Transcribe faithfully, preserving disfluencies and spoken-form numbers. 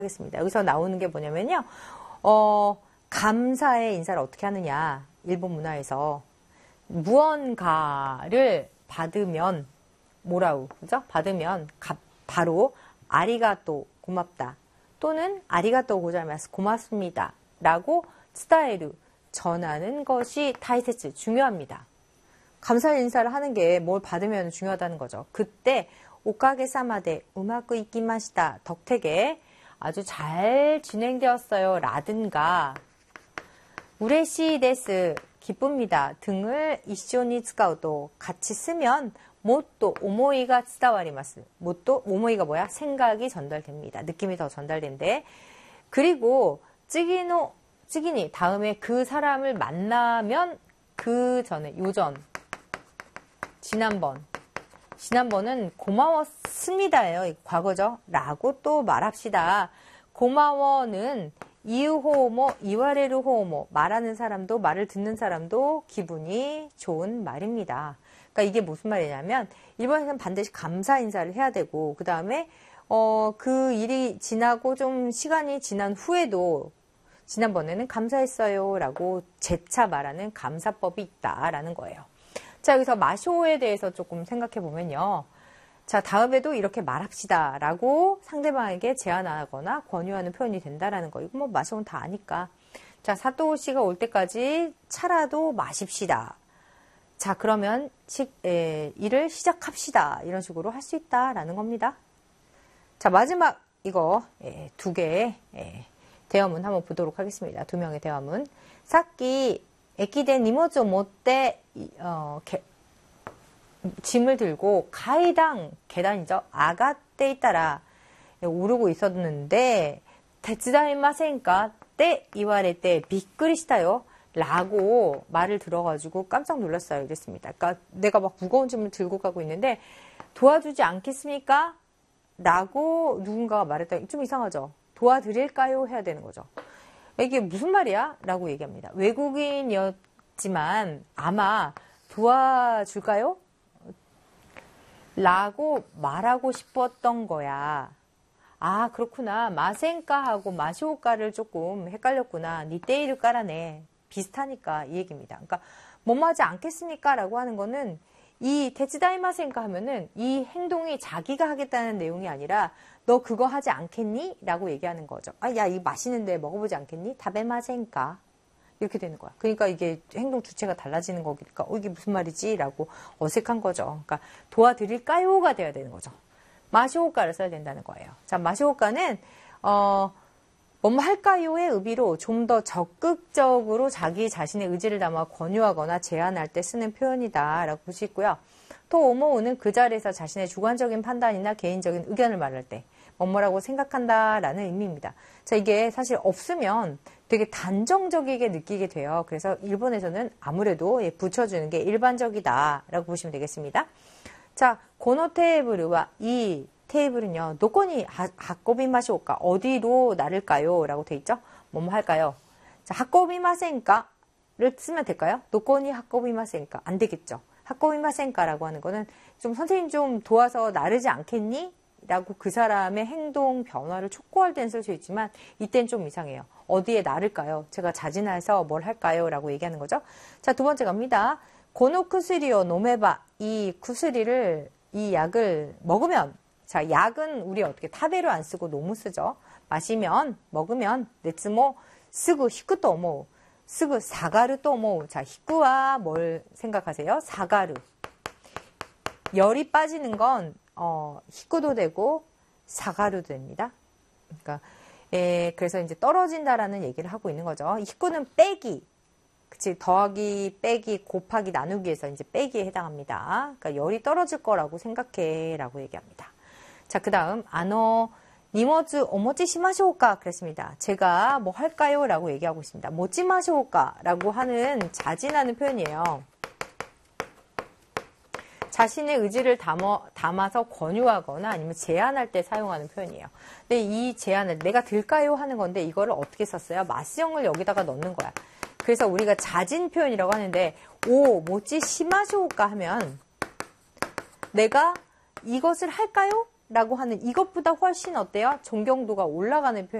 하겠습니다. 여기서 나오는 게 뭐냐면요. 어, 감사의 인사를 어떻게 하느냐. 일본 문화에서 무언가를 받으면 뭐라우, 그죠? 받으면 가, 바로 아리가또, 고맙다. 또는 아리가또 고자이마스, 고맙습니다. 라고 스타일을 전하는 것이 타이세츠, 중요합니다. 감사 인사를 하는 게 뭘 받으면 중요하다는 거죠. 그때 오카게사마데 우마쿠 이키마시다, 덕택에 아주 잘 진행되었어요 라든가 우레시 데스, 기쁩니다 등을 이쇼니 쓰카우도 같이 쓰면 못도 오모이가 쓰다와리마스. 못도 오모이가 뭐야? 생각이 전달됩니다. 느낌이 더 전달된대. 그리고 찌기노 찌기니 다음에 그 사람을 만나면 그 전에 요전 지난번 지난번은 고마웠습니다예요. 과거죠. 라고 또 말합시다. 고마워는 이우호모, 이와레르호모, 말하는 사람도 말을 듣는 사람도 기분이 좋은 말입니다. 그러니까 이게 무슨 말이냐면 일본에서는 반드시 감사 인사를 해야 되고 그 다음에 어, 그 일이 지나고 좀 시간이 지난 후에도 지난번에는 감사했어요 라고 재차 말하는 감사법이 있다라는 거예요. 자, 여기서 마쇼에 대해서 조금 생각해 보면요. 자, 다음에도 이렇게 말합시다 라고 상대방에게 제안하거나 권유하는 표현이 된다라는 거. 이거 뭐 마쇼는 다 아니까. 자, 사토 씨가 올 때까지 차라도 마십시다. 자, 그러면 시, 에, 일을 시작합시다. 이런 식으로 할 수 있다라는 겁니다. 자, 마지막 이거 에, 두 개의 에, 대화문 한번 보도록 하겠습니다. 두 명의 대화문. 사키 에키데 니모츠 못때 어, 게, 짐을 들고 가이당 계단이죠. 아가떼 있다라 오르고 있었는데 테츠다이마센까 때 이와레 때 비끄리시다요 라고 말을 들어가지고 깜짝 놀랐어요. 이랬습니다. 그러니까 내가 막 무거운 짐을 들고 가고 있는데 도와주지 않겠습니까? 라고 누군가가 말했다. 좀 이상하죠. 도와드릴까요? 해야 되는 거죠. 이게 무슨 말이야? 라고 얘기합니다. 외국인이었지만 아마 도와줄까요? 라고 말하고 싶었던 거야. 아, 그렇구나. 마센카하고 마시오카를 조금 헷갈렸구나. 니테이르 까라네. 비슷하니까 이 얘기입니다. 그러니까 뭐하지 않겠습니까? 라고 하는 거는 이 테츠다이마센카 하면은 이 행동이 자기가 하겠다는 내용이 아니라 너 그거 하지 않겠니? 라고 얘기하는 거죠. 아, 야, 이거 맛있는데 먹어보지 않겠니? 다베마센카. 이렇게 되는 거야. 그러니까 이게 행동 주체가 달라지는 거니까 어, 이게 무슨 말이지? 라고 어색한 거죠. 그러니까 도와드릴까요?가 돼야 되는 거죠. 마시오카를 써야 된다는 거예요. 자, 마시오카는 어, 뭐뭐 할까요?의 의미로 좀 더 적극적으로 자기 자신의 의지를 담아 권유하거나 제안할 때 쓰는 표현이다 라고 볼 수 있고요. 또 오모우는 그 자리에서 자신의 주관적인 판단이나 개인적인 의견을 말할 때 뭐뭐라고 생각한다 라는 의미입니다. 자, 이게 사실 없으면 되게 단정적이게 느끼게 돼요. 그래서 일본에서는 아무래도 붙여주는 게 일반적이다 라고 보시면 되겠습니다. 자, 고노 테이블과 이 테이블은요, 노코니 하꼬비마시오까? 어디로 나를까요? 라고 돼 있죠? 뭐뭐 할까요? 자, 하꼬비마센까를 쓰면 될까요? 노코니 하꼬비마센까? 안 되겠죠. 하꼬비마센까라고 하는 거는 좀 선생님 좀 도와서 나르지 않겠니? 라고 그 사람의 행동 변화를 촉구할 때는 쓸 수 있지만 이때는 좀 이상해요. 어디에 나를까요? 제가 자진해서 뭘 할까요? 라고 얘기하는 거죠. 자, 두 번째 갑니다. 고노 쿠스리오 노메바. 이 쿠스리를, 이 약을 먹으면, 자, 약은 우리 어떻게 타베로 안 쓰고 노무 쓰죠. 마시면, 먹으면, 네츠모, 쓰고, 히쿠 또 오모, 쓰고, 사가르 또 오모. 자, 히쿠와 뭘 생각하세요? 사가르. 열이 빠지는 건, 어, 히쿠도 되고, 사가르도 됩니다. 그러니까, 예, 그래서 이제 떨어진다라는 얘기를 하고 있는 거죠. 히쿠는 빼기. 그치, 더하기, 빼기, 곱하기, 나누기에서 이제 빼기에 해당합니다. 그러니까 열이 떨어질 거라고 생각해 라고 얘기합니다. 자, 그 다음, 아노, 니모츠 오모치 시마쇼우까? 그랬습니다. 제가 뭐 할까요? 라고 얘기하고 있습니다. 모치마쇼우까? 라고 하는 자진하는 표현이에요. 자신의 의지를 담아, 담아서 권유하거나 아니면 제안할 때 사용하는 표현이에요. 근데 이 제안을 내가 들까요? 하는 건데 이거를 어떻게 썼어요? 마스형을 여기다가 넣는 거야. 그래서 우리가 자진 표현이라고 하는데 오, 모찌 시마쇼우까 하면 내가 이것을 할까요? 라고 하는 이것보다 훨씬 어때요? 존경도가 올라가는 표현.